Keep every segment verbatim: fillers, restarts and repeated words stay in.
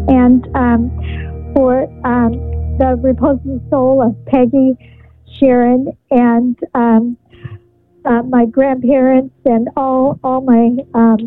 And um, for um, the reposing soul of Peggy, Sharon, and um, uh, my grandparents, and all all my um,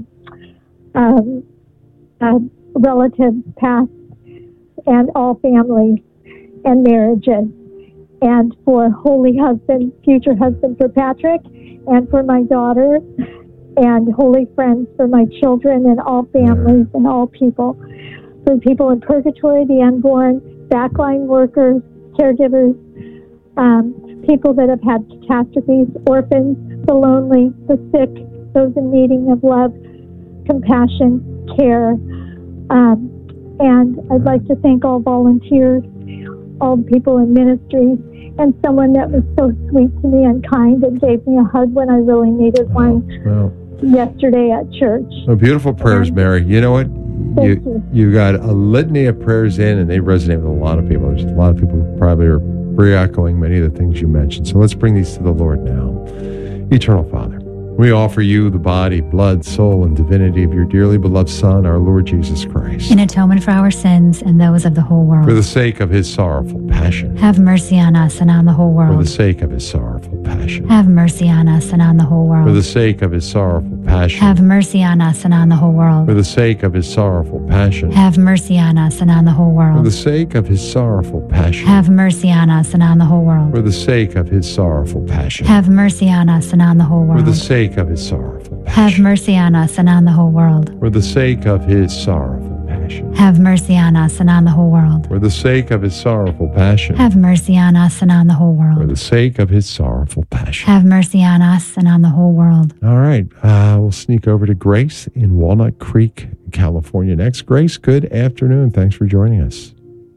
um, uh, relatives past, and all families and marriages. And for holy husband, future husband for Patrick, and for my daughter, and holy friends for my children and all families and all people. For people in purgatory, the unborn, backline workers, caregivers, um, people that have had catastrophes, orphans, the lonely, the sick, those in needing of love, compassion, care. Um, and I'd like to thank all volunteers, all the people in ministries, and someone that was so sweet to me and kind and gave me a hug when I really needed one wow. yesterday at church. Oh, beautiful prayers, and, Mary. You know what? You, you. you got a litany of prayers in, and they resonate with a lot of people. There's a lot of people who probably are re-echoing many of the things you mentioned. So let's bring these to the Lord now. Eternal Father, we offer you the body, blood, soul, and divinity of your dearly beloved Son, our Lord Jesus Christ. In atonement for our sins and those of the whole world. For the sake of his sorrowful passion. Have mercy on us and on the whole world. For the sake of his sorrowful passion. Have mercy on us and on the whole world. For the sake of his sorrowful passion. Have mercy on us and on the whole world. For the sake of his sorrowful passion. Have mercy on us and on the whole world. For the sake of his sorrowful passion. Have mercy on us and on the whole world. For the sake of his sorrowful passion. Have mercy on us and on the whole world. For the sake of his sorrowful passion. Have mercy on us and on the whole world. For the sake of his sorrowful passion. Have mercy on us and on the whole world. For the sake of his sorrowful passion. Have mercy on us and on the whole world. For the sake of his sorrowful passion. Have mercy on us and on the whole world. All right. Uh, we'll sneak over to Grace in Walnut Creek, California next. Grace, good afternoon. Thanks for joining us.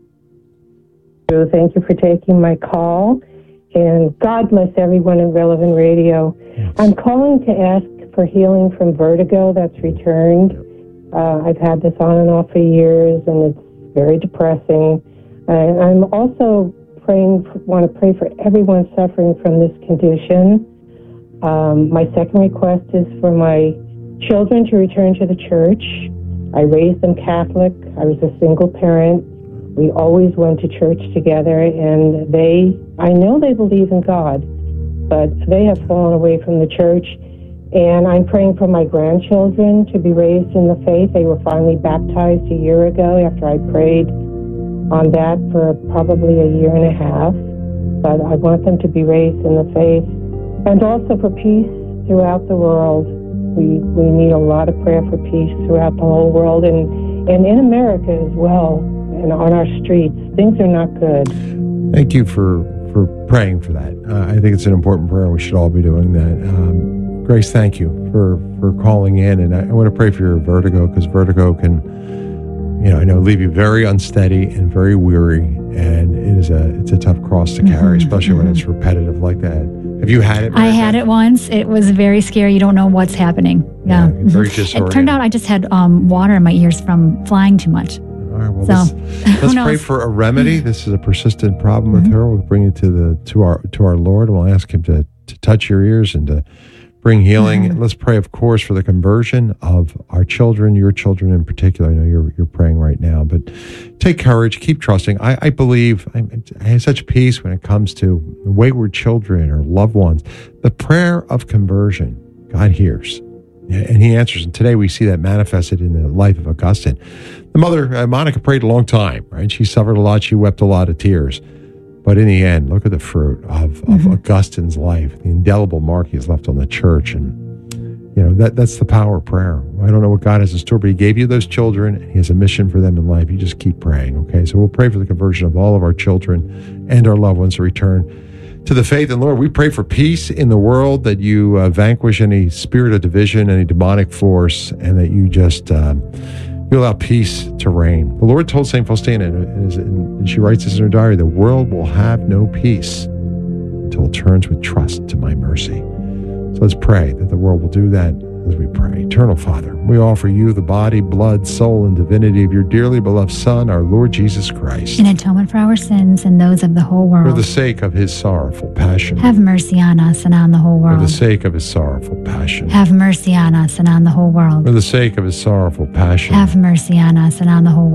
Thank you for taking my call. And God bless everyone in Relevant Radio. Yes. I'm calling to ask for healing from vertigo that's returned. Uh, I've had this on and off for years, and it's very depressing. And I'm also praying, want to pray for everyone suffering from this condition. Um, my second request is for my children to return to the church. I raised them Catholic. I was a single parent. We always went to church together, and they, I know they believe in God, but they have fallen away from the church. And I'm praying for my grandchildren to be raised in the faith. They were finally baptized a year ago after I prayed on that for probably a year and a half. But I want them to be raised in the faith. And also for peace throughout the world. We we need a lot of prayer for peace throughout the whole world, and, and in America as well, and on our streets. Things are not good. Thank you for, for praying for that. Uh, I think it's an important prayer. We should all be doing that. Um, Grace, thank you for, for calling in. And I, I want to pray for your vertigo, because vertigo can, you know, I know leave you very unsteady and very weary. And it is a it's a tough cross to carry, mm-hmm, especially mm-hmm. when it's repetitive like that. Have you had it? I had it once. It was very scary. You don't know what's happening. Yeah. yeah very disoriented. It turned out I just had um, water in my ears from flying too much. All right, well, so, let's, let's pray for a remedy. This is a persistent problem with mm-hmm. her. We'll bring it to the to our to our Lord, and we'll ask him to, to touch your ears and to bring healing. Mm-hmm. Let's pray, of course, for the conversion of our children, your children in particular. I know you're you're praying right now, but take courage, keep trusting. I, I believe I, I have such peace when it comes to wayward children or loved ones. The prayer of conversion, God hears. And he answers. And today we see that manifested in the life of Augustine. The mother, uh, Monica, prayed a long time, right? She suffered a lot. She wept a lot of tears. But in the end, look at the fruit of, of mm-hmm. Augustine's life, the indelible mark he has left on the church. And, you know, that that's the power of prayer. I don't know what God has in store, but he gave you those children, and he has a mission for them in life. You just keep praying, okay? So we'll pray for the conversion of all of our children and our loved ones to return to the faith. And Lord, we pray for peace in the world, that you uh, vanquish any spirit of division, any demonic force, and that you just uh, you allow peace to reign. The Lord told Saint Faustina, and, and she writes this in her diary, the world will have no peace until it turns with trust to my mercy. So let's pray that the world will do that as we pray. Eternal Father, we offer you the body, blood, soul, and divinity of your dearly beloved Son, our Lord Jesus Christ. In atonement for our sins and those of the whole world. For the sake of his sorrowful passion. Have mercy on us and on the whole world. For the sake of his sorrowful passion. Have mercy on us and on the whole world. For the sake of his sorrowful passion. Have mercy on us and on the whole world.